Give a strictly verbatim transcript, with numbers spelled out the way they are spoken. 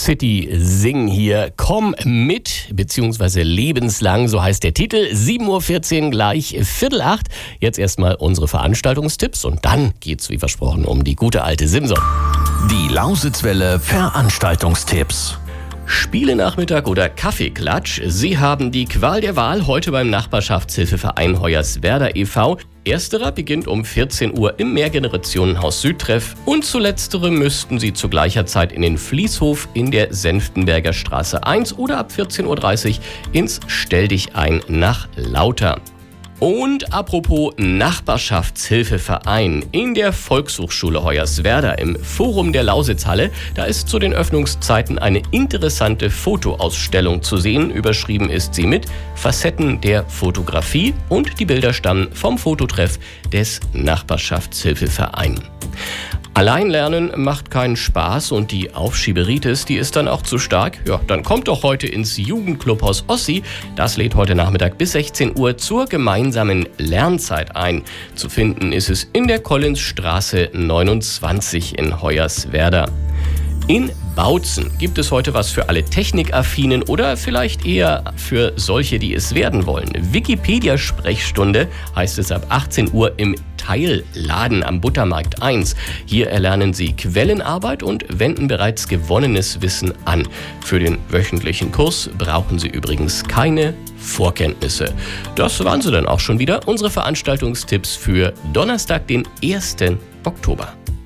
City Sing hier. Komm mit, beziehungsweise lebenslang, so heißt der Titel. sieben Uhr vierzehn gleich Viertel acht. Jetzt erstmal unsere Veranstaltungstipps und dann geht's wie versprochen um die gute alte Simson. Die Lausitzwelle Veranstaltungstipps. Spielenachmittag oder Kaffeeklatsch. Sie haben die Qual der Wahl heute beim Nachbarschaftshilfeverein Hoyerswerda e V Ersterer beginnt um vierzehn Uhr im Mehrgenerationenhaus Südtreff und zu letzterem müssten Sie zu gleicher Zeit in den Fließhof in der Senftenberger Straße eins oder ab vierzehn Uhr dreißig ins Stelldichein nach Lauter. Und apropos Nachbarschaftshilfeverein, in der Volkshochschule Hoyerswerda im Forum der Lausitzhalle, da ist zu den Öffnungszeiten eine interessante Fotoausstellung zu sehen. Überschrieben ist sie mit Facetten der Fotografie und die Bilder stammen vom Fototreff des Nachbarschaftshilfevereins. Allein lernen macht keinen Spaß und die Aufschieberitis, die ist dann auch zu stark. Ja, dann kommt doch heute ins Jugendclubhaus Ossi. Das lädt heute Nachmittag bis sechzehn Uhr zur gemeinsamen Lernzeit ein. Zu finden ist es in der Collinsstraße neunundzwanzig in Hoyerswerda. In Bautzen gibt es heute was für alle Technikaffinen oder vielleicht eher für solche, die es werden wollen. Wikipedia-Sprechstunde heißt es ab achtzehn Uhr im Teilladen am Buttermarkt eins. Hier erlernen Sie Quellenarbeit und wenden bereits gewonnenes Wissen an. Für den wöchentlichen Kurs brauchen Sie übrigens keine Vorkenntnisse. Das waren sie dann auch schon wieder. Unsere Veranstaltungstipps für Donnerstag, den ersten Oktober.